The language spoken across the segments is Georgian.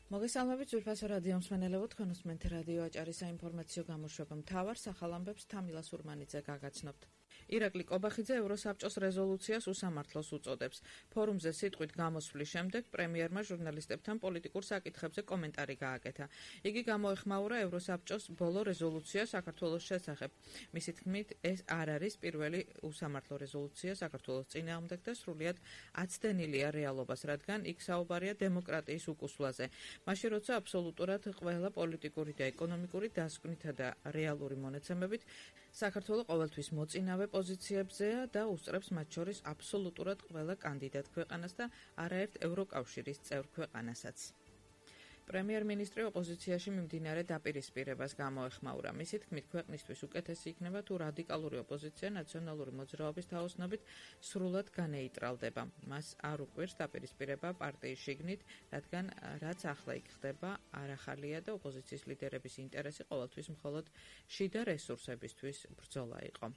მოგესალმებით ძვირფასო რადიო მსმენელებო, თქვენ უსმენთ რადიო აჭარის საინფორმაციო გამოშვება მთავარ სახალ ამბებს თამილა სურმანიძე გაგაცნობთ. ირაკლი კობახიძე ევროსაბჭოს რეზოლუციას უსამართლოს უწოდებს. ფორუმზე სიტყვით გამოსვლის შემდეგ პრემიერმა ჟურნალისტებთან პოლიტიკურ საკითხებზე კომენტარი გააკეთა. იგი გამოეხმაურა ევროსაბჭოს ბოლო რეზოლუციას საქართველოს შესახებ. მისი თქმით, ეს არ არის პირველი უსამართლო რეზოლუცია საქართველოს წინააღმდეგ და სრულიად აცდენილია რეალობას, რადგან იქ საუბარია დემოკრატიის უკუსვლაზე. მაშინ როცა აბსოლუტურად ყველა პოლიტიკური და ეკონომიკური დასკვნითა და რეალური მონაცემებით საქართველო ყოველთვის მოწინავე პოზიციებზეა და უსწრებს მათ შორის აბსოლუტურად ყველა კანდიდატ ქვეყანას და არაერთ ევროკავშირის წევრ ქვეყანასაც. პრემიერ-მინისტრი ოპოზიციაში მიმდინარე დაპირისპირებას გამოეხმაურა. მისი თქმით, ქვეყნისთვის უკეთესი იქნება თუ რადიკალური ოპოზიცია ნაციონალური მოძრაობის თაოსნობით სრულად განეიტრალდება. მას არ უყვირს დაპირისპირება პარტიის შიგნით, რადგან რაც ახლა იქ ხდება, არ ახალია და ოპოზიციის ლიდერების ინტერესი ყოველთვის მხოლოდ შიდა რესურსებისთვის ბრძოლა იყო.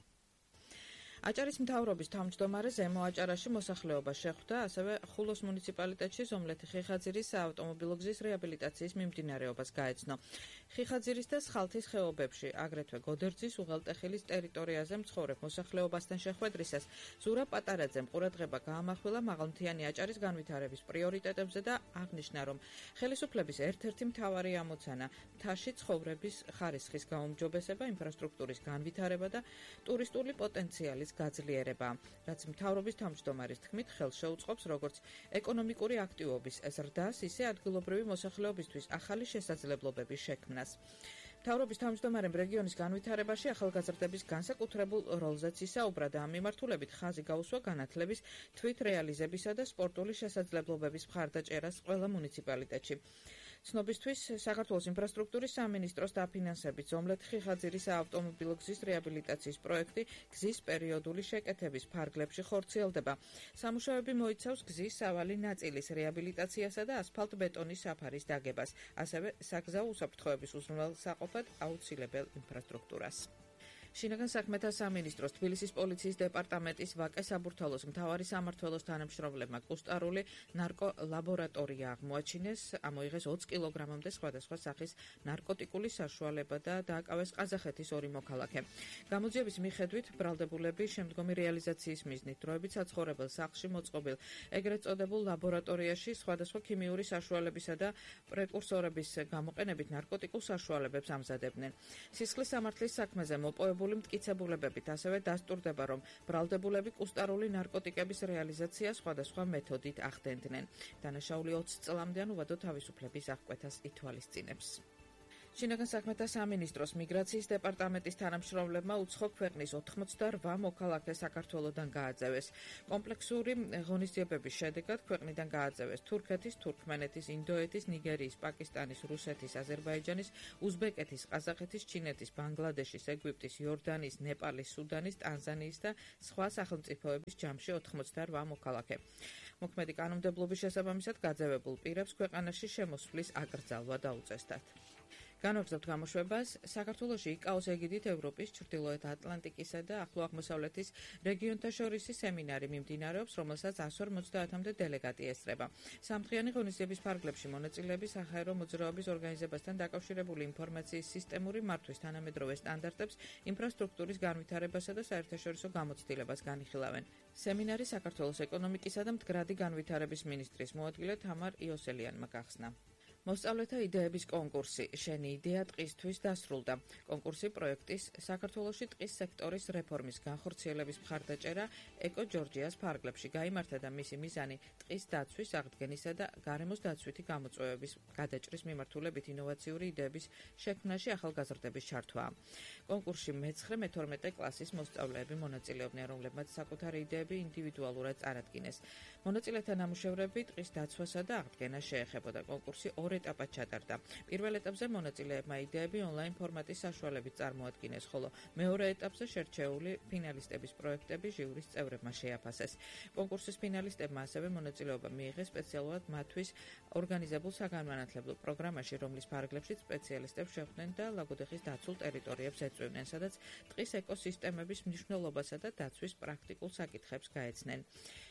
აჭარის მთავრობის თავმჯდომარე ზემო აჭარაში მოსახლეობა შეხვდა, ასევე ხულოს მუნიციპალიტეტში ზომლეთი ხიხაძირის საავტომობილო გზის რეაბილიტაციის მიმდინარეობას გაეცნო. ხიხაძირის და სხალთის ხეობებში, აგრეთვე გოდერძის უღელტეხილის ტერიტორიაზე მცხოვრებ მოსახლეობასთან შეხვედრისას ზურაბ პატარაძემ ყურადღება გაამახვილა მაღალმთიანი აჭარის განვითარების პრიორიტეტებზე და აღნიშნა, რომ ხელისუფლების ერთ-ერთი მთავარი ამოცანა მთაში ცხოვრების ხარისხის გაუმჯობესება, ინფრასტრუქტურის განვითარება და ტურისტული პოტენციალის გაძლიერება, რაც მთავრობის თავმჯდომარის თქმით ხელს შეუწყობს როგორც ეკონომიკური აქტივობის ზრდას, ისე ადგილობრივი მოსახლეობისთვის ახალი შესაძლებლობების შექმნას. მთავრობის თავმჯდომარემ რეგიონის განვითარებაში ახალგაზრდების განსაკუთრებულ როლზეც ისაუბრა და ამ მიმართულებით ხაზი გაუსვა განათლების თვითრეალიზებისა და სპორტული შესაძლებლობების მხარდაჭერას ყველა მუნიციპალიტეტში. ცნობისთვის, საქართველოს ინფრასტრუქტურის სამინისტროს დაფინანსებით ზომლეთ ხიხაძირის საავტომობილო გზის რეაბილიტაციის პროექტი გზის პერიოდული შეკეთების ფარგლებში ხორციელდება. სამუშაოები მოიცავს გზის სავალი ნაწილის რეაბილიტაციასა და ასფალტ-ბეტონის საფარის დაგებას, ასევე საგზაო უსაფრთხოების უზრუნველსაყოფად აუცილებელ ინფრასტრუქტურას. შინაგან საქმეთა სამინისტროს თბილისის პოლიციის დეპარტამენტის ვაკე საბურთალოს მთავარი სამმართველოს თანამშრომლებმა კუსტარული ნარკოლაბორატორია აღმოაჩინეს, ამოიღეს 20 კილოგრამამდე სხვადასხვა სახის ნარკოტიკული საშუალება და დააკავეს ყაზახეთის 2 მოქალაქე. გამოძიების მიხედვით ბრალდებულები შემდგომი რეალიზაციის მიზნით დროებით საცხოვრებელ სახლში მოწყობილ ეგრეთ წოდებულ ლაბორატორიაში სხვადასხვა ქიმიური საშუალებისა და პრეკურსორების გამოყენებით ნარკოტიკულ საშუალებებს ამზადებდნენ. სისხლის სამართლის საქმეზე მოპოვებული მტკიცებულებებით ასევე დასტურდება, რომ ბრალდებულები კუსტარული ნარკოტიკების რეალიზაციას სხვადასხვა მეთოდით ახდენდნენ. დანაშაული 20 წლამდე უვადო თავისუფლების აღკვეთას ითვალისწინებს. შინაგან საქმეთა სამინისტროს მიგრაციის დეპარტამენტის თანამშრომლებმა უცხო ქვეყნის 88 მოქალაქე საქართველოდან გააძევეს. კომპლექსური ღონისძიებების შედეგად ქვეყნიდან გააძევეს თურქეთის, თურქმენეთის, ინდოეთის, ნიგერიის, პაკისტანის, რუსეთის, აზერბაიჯანის, უზბეკეთის, ყაზახეთის, ჩინეთის, ბანგლადეშის, ეგვიპტის, იორდანიის, ნეპალის, სუდანის, ტანზანიის და სხვა სახელმწიფოების ჯამში 88 მოქალაქე. მოქმედი კანონმდებლობის შესაბამისად გაძევებულ პირებს ქვეყანაში შემოსვლის აკრძალვა დაუწესდათ. განვაგრძობთ გამოშვებას. საქართველოში იკაოს ეგიდით ევროპის, ჩრდილოეთ ატლანტიკისა და ახლო აღმოსავლეთის რეგიონთა შორისი სემინარი მიმდინარეობს, რომელსაც 150-მდე დელეგატი ესწრება. სამდღიანი ღონისძიების ფარგლებში მონაწილეები საჰაერო მოძრაობის ორგანიზებასთან დაკავშირებული ინფორმაციის სისტემური მართვის თანამედროვე სტანდარტებს, ინფრასტრუქტურის განვითარებასა და საერთაშორისო გამოცდილებას განიხილავენ. სემინარი საქართველოს ეკონომიკისა და მდგრადი განვითარების მინისტრის მოადგილე თამარ იოსელიანმა გახსნა. მოსწავლეთა იდეების კონკურსი შენი იდეა ტყისთვის დასრულდა. კონკურსი პროექტის საქართველოში ტყის სექტორის რეფორმის განხორციელების მხარდაჭერა ეკო ჯორჯიას ფარგლებში გაიმართა და მისი მიზანი ტყის დაცვის, აღდგენისა და გარემოს დაცვითი გამოწვევების გადაჭრის მიმართულებით ინოვაციური იდეების შექმნაში ახალგაზრდების ჩართვაა. კონკურსში მე-9-მე-12 კლასის მოსწავლეები მონაწილეობდნენ, რომლებმაც საკუთარი იდეები ინდივიდუალურად წარადგინეს. მონაწილეთა ნამუშევრები ტყის დაცვასა და აღდგენას შეეხებოდა. კონკურსი ეტაპად ჩატარდა. პირველ ეტაპზე მონაწილეებმა იდეები ონლაინ ფორმატის საშუალებით წარმოადგინეს, ხოლო მეორე ეტაპზე შერჩეული ფინალისტების პროექტები ჟიურის წევრებმა შეაფასეს. კონკურსის ფინალისტებმა ასევე მონაწილეობა მიიღეს სპეციალურად მათთვის ორგანიზებულ საგანმანათლებლო პროგრამაში, რომლის ფარგლებშიც სპეციალისტებს შეხვდნენ და ლაგოდეხის დაცულ ტერიტორიებს ეწვივნენ, სადაც ტყის ეკოსისტემების მნიშვნელობასა და დაცვის პრაქტიკულ საკითხებს გაეცნენ.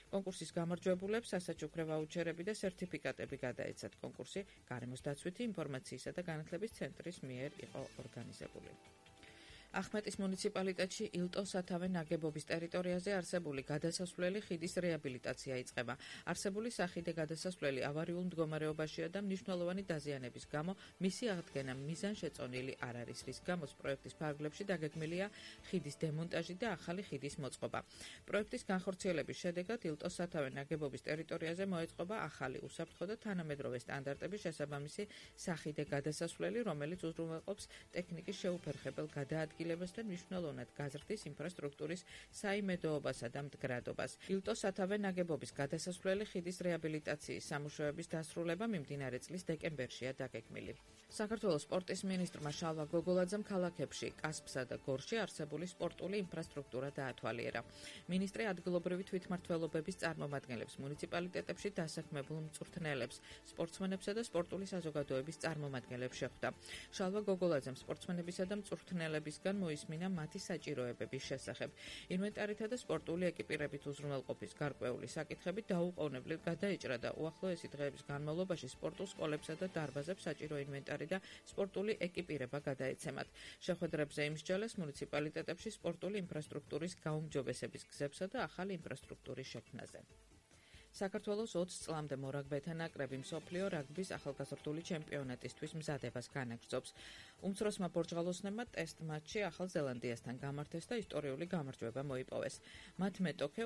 კონკურსის გამარჯვებულებს სასაჩუქრე ვაუჩერები და სერტიფიკატები გადაეცათ. კონკურსი გარემოს დაცვითი ინფორმაციისა და განათლების ცენტრის მიერ იყო ორგანიზებული. ახმეტის მუნიციპალიტეტში ილტო-სათავე ნაგებობის ტერიტორიაზე არსებული გადასასვლელი ხიდის რეაბილიტაცია იწყება. არსებული სახიდე გადასასვლელი ავარიულ მდგომარეობაშია და მნიშვნელოვანი დაზიანების გამო მისი აღდგენა მიზანშეწონილი არ არის, რის გამოც პროექტის ფარგლებში დაგეგმილია ხიდის დემონტაჟი და ახალი ხიდის მოწყობა. პროექტის განხორციელების შედეგად ილტო-სათავე ნაგებობის ტერიტორიაზე მოეწყობა ახალი უსაფრთხო და თანამედროვე სტანდარტების შესაბამისი სახიდე გადასასვლელი, რომელიც უზრუნველყოფს ტექნიკის შეუფერხებელ გადაადგილებას და მნიშვნელოვნად გაზრდის ინფრასტრუქტურის საიმედოობასა და მდგრადობას. ილტო-სათავე ნაგებობის გადასასვლელი ხიდის რეაბილიტაციის სამუშაოების დასრულება მიმდინარე წლის დეკემბერშია დაგეგმილი. საქართველოს სპორტის მინისტრმა შალვა გოგოლაძემ ქალაქებში, კასპსა და გორში არსებული სპორტული ინფრასტრუქტურა დაათვალიერა. მინისტრი ადგილობრივი თვითმმართველობების წარმომადგენლებს, მუნიციპალიტეტებში დასაქმებულ მწვრთნელებს, სპორტსმენებსა და სპორტული საზოგადოების წარმომადგენლებს შეხვდა. შალვა გოგოლაძემ სპორტსმენებისა და მწვრთნელებისგან მოისმინა მათი საჭიროებების შესახებ. ინვენტარითა და სპორტული ეკიპირებით უზრუნველყოფის გარკვეული საკითხები დაუყოვნებლივ გადაიჭრა და უახლოესი დღეების განმავლობაში სპორტულ სკოლებსა და დარბაზებს საჭირო ინვენტარი და სპორტული ეკიპირება გადაეცემათ. შეხვედრებზე იმსჯელეს მუნიციპალიტეტებში სპორტული ინფრასტრუქტურის გაუმჯობესების გზებსა და ახალი ინფრასტრუქტურის შექმნაზე. საქართველოს 20 წლამდე მორაგბეთა ნაკრები მსოფლიო რაგბის ახალგაზრდული ჩემპიონატისთვის მზადებას განაგრძობს. უმცროსმა ბორჯღალოსნებმა ტესტ მატჩი ახალ ზელანდიასთან გამართეს და ისტორიული გამარჯვება მოიპოვეს. მათ მეტოქე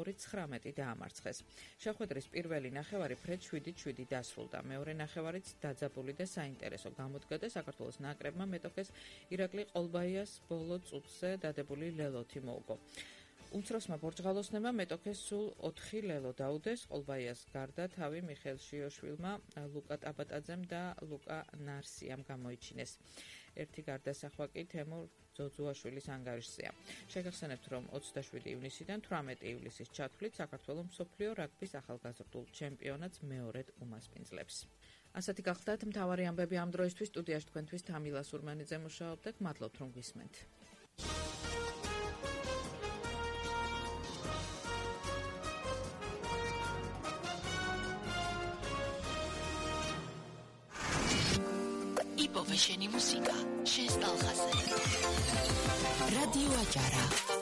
22-19 დაამარცხეს. შეხვედრის პირველი ნახევარი ფრედ 7-7 დასრულდა. მეორე ნახევარიც დაძაბული და საინტერესო გამოდგა და საქართველოს ნაკრებმა მეტოქეს ირაკლი ყოლბაიას ბოლო წუთზე დადებული ლელოთი მოუგო. უმცროსმა ბორჯღალოსნებმა მეტოქეს სულ 4 ლელო დაუდეს. ყოლბაიას გარდა თავი მიხეილ შიოშვილმა, ლუკა ტაბატაძემ და ლუკა ნარსიამ გამოიჩინეს. ერთი გარდასახვა კი თემურ ძოძუაშვილის ანგარიშზეა. შეგახსენებთ, რომ 27 ივნისიდან 18 ივლისის ჩათვლით საქართველოს მსოფლიო რაგბის ახალგაზრდულ ჩემპიონატს მეორედ უმასპინძლებს. ასეთი გახლდათ მთავარი ამბები ამ დროისთვის. სტუდიაში თქვენთვის თამილა სურმანიძე მუშაობდა. მადლობთ, რომ გვისმენთ. იპოვე შენი მუსიკა, შენს ტალღაზე. რადიო აჭარა.